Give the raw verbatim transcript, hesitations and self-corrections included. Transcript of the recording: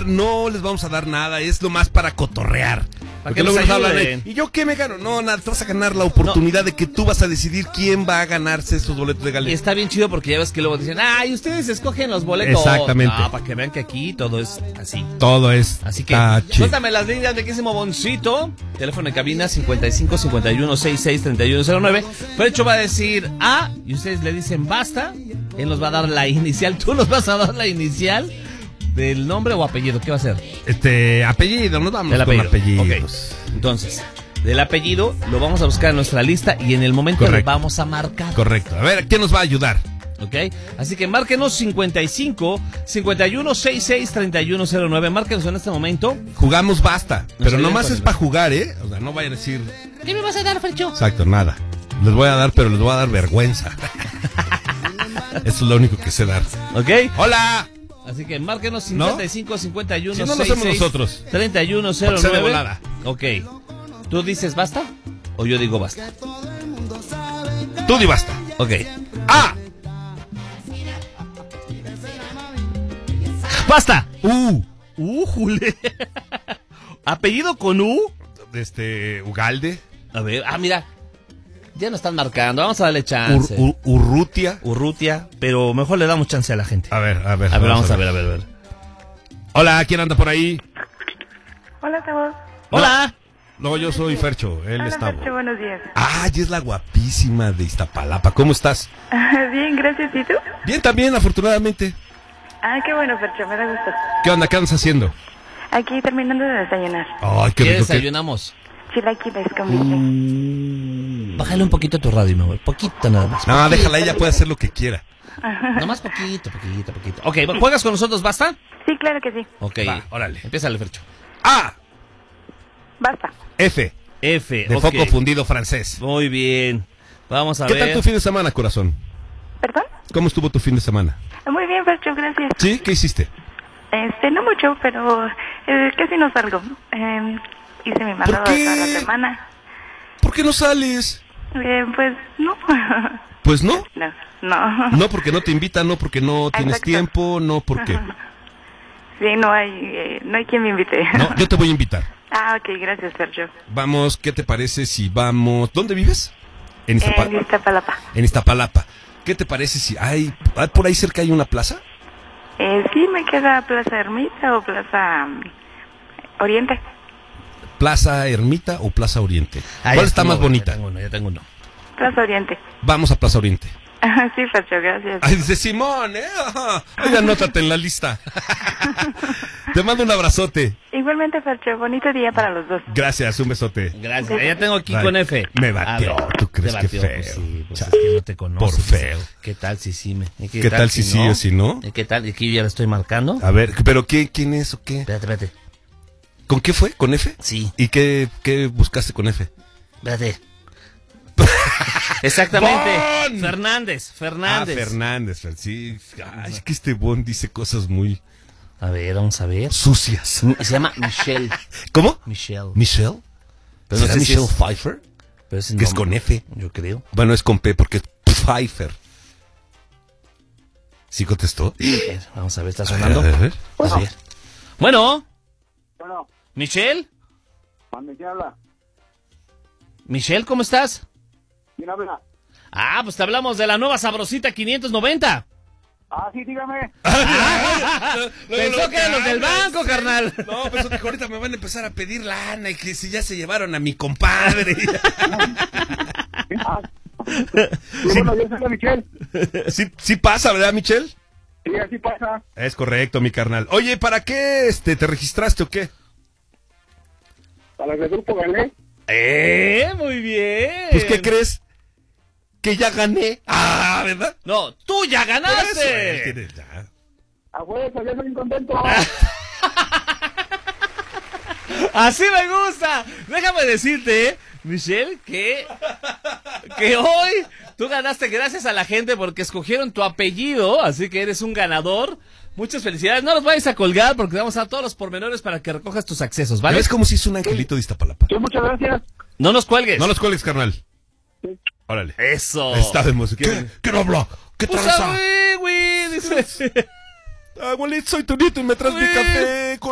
ayudar, no les vamos a dar nada, es nomás para cotorrear. Porque luego nos hablan ahí, ¿y yo qué me gano? No, nada, te vas a ganar la oportunidad no. de que tú vas a decidir quién va a ganarse estos boletos de gala. Y está bien chido porque ya ves que luego dicen, ay, ustedes escogen los boletos. Exactamente. No, para que vean que aquí todo es así. Todo es Así que, tachi. suéltame las líneas de Quísimo Boncito. Teléfono de cabina cincuenta y cinco, cincuenta y uno, sesenta y seis, treinta y uno cero nueve. Fercho va a decir A y ustedes le dicen basta. Él nos va a dar la inicial. Tú nos vas a dar la inicial del nombre o apellido. ¿Qué va a ser? Este, apellido, nos vamos con apellidos. Okay. Entonces, del apellido lo vamos a buscar en nuestra lista y en el momento le vamos a marcar. Correcto. A ver, ¿quién nos va a ayudar? Ok, así que márquenos cincuenta y cinco, cincuenta y uno, sesenta y seis, treinta y uno cero nueve. Márquenos en este momento. Jugamos basta, Nos pero nomás es para jugar, ¿eh? O sea, no vayan a decir... ¿Qué me vas a dar, Fercho? Exacto, nada. Les voy a dar, pero les voy a dar vergüenza. Eso es lo único que sé dar. ¿Ok? ¡Hola! Así que márquenos cincuenta y cinco, cincuenta y uno, si no, no somos nosotros. treinta y uno cero nueve. Ok. ¿Tú dices basta o yo digo basta? Tú di basta. Ok. ¡Ah! ¡Basta! ¡Uh! ¡Uh, Jule! ¿Apellido con U? Este, Ugalde. A ver, ah, mira. Ya nos están marcando, vamos a darle chance. Ur, ur, Urrutia. Urrutia, pero mejor le damos chance a la gente. A ver, a ver. A ver, vamos a ver, a ver, a ver. Hola, ¿quién anda por ahí? Hola, Tavo. Hola. No, yo soy Fercho, él Hola, es Tavo. Fercho, buenos días. Ah, y es la guapísima de Iztapalapa. ¿Cómo estás? Bien, gracias. ¿Y tú? Bien, también, afortunadamente. Ah, qué bueno, Fercho, me da gusto. ¿Qué onda? ¿Qué andas haciendo? Aquí terminando de desayunar. Ay, qué, ¿Qué rico, desayunamos? Chilaquiles con biche. Mm. Bájale un poquito a tu radio, mi amor. Poquito nada más. No, déjala, ella puede hacer lo que quiera. Nomás poquito, poquito, poquito. Ok, ¿juegas con nosotros, basta? Sí, claro que sí. Ok, Va, órale. Empieza el Fercho. A. Basta. F. F, De okay. foco fundido francés. Muy bien. Vamos a ¿Qué ver. tal tu fin de semana, corazón? ¿Perdón? ¿Cómo estuvo tu fin de semana? Muy bien, Fercho, gracias. ¿Sí? ¿Qué hiciste? Este, no mucho, pero eh, casi no salgo. Eh, hice mi mandado de toda la semana. ¿Por qué no sales? Eh, pues, no. Pues no. No, no. No porque no te invitan, no porque no tienes Exacto. tiempo, no porque... Sí, no hay, eh, no hay quien me invite. No, yo te voy a invitar. Ah, ok, gracias, Fercho. Vamos, ¿qué te parece si vamos... ¿Dónde vives? En Iztapalapa. En Iztapalapa. En Iztapalapa. ¿Qué te parece si hay... ¿Por ahí cerca hay una plaza? Eh, sí, me queda Plaza Ermita o Plaza um, Oriente. ¿Plaza Ermita o Plaza Oriente? Ah, ¿Cuál está más bonita? Ya tengo uno, ya tengo uno. Plaza Oriente. Vamos a Plaza Oriente. Sí, Fercho, gracias. Ay, dice Simón, ¿eh? Ajá. Oiga, anótate en la lista. Te mando un abrazote. Igualmente, Fercho, bonito día para los dos. Gracias, un besote. Gracias. Ya tengo aquí Ay, con F. me batió. A ver, ¿Tú crees te que batió? feo? Pues sí, pues Chale. es que no te conozco. Por feo. ¿Qué tal si sí me? ¿Qué, ¿Qué tal si sí o si no? ¿Qué tal? ¿Aquí yo ya la estoy marcando? A ver, ¿pero qué, quién es o qué? Espérate, espérate. ¿Con qué fue? ¿Con F? Sí. ¿Y qué, qué buscaste con F? Espérate. Exactamente. ¡Bon! Fernández, Fernández. Ah, Fernández, sí. Ay, es que este Bon dice cosas muy A ver, vamos a ver. sucias. Se llama Michelle. ¿Cómo? Michelle. ¿Michelle? Pero no ¿Será sé si Michelle es- Pfeiffer? Pero ese Que es nombre, con F. yo creo. Bueno, es con P porque es Pfeiffer. ¿Sí contestó? A ver, vamos a ver, ¿está sonando? A ver, a ver. A ver. Bueno, Bueno, Michelle. ¿cuándo quién habla? Michelle, ¿cómo estás? ¿Quién habla? Ah, pues te hablamos de la nueva Sabrosita quinientos noventa. Ah, sí, dígame. Pensó que eran los del banco, carnal. No, pensó que ahorita me van a empezar a pedir lana y que si ya se llevaron a mi compadre. Ah, sí, bueno, yo soy la Michelle. Sí, sí pasa, ¿verdad, Michelle? Sí, así pasa. Es correcto, mi carnal. Oye, ¿para qué este te registraste o qué? Para el grupo gané. Eh, muy bien. Pues, ¿qué crees? Que ya gané. Ah, ¿verdad? No, tú ya Por eso, él ganaste. tiene ya. A huevo, ya soy contento. Así me gusta. Déjame decirte, Michelle, que, que hoy tú ganaste gracias a la gente porque escogieron tu apellido, así que eres un ganador. Muchas felicidades. No los vayas a colgar porque vamos a dar todos los pormenores para que recojas tus accesos, ¿vale? ¿Ves cómo si es un angelito de Iztapalapa? Sí, muchas gracias. No nos cuelgues. No los cuelgues, carnal. Sí. Órale. Eso. Está de música. ¿Qué? ¿Qué no habla? ¿Qué Pues, tranza? ah, güey, güey, dice. Abuelito, soy tu nieto y me traes mi Güey. café.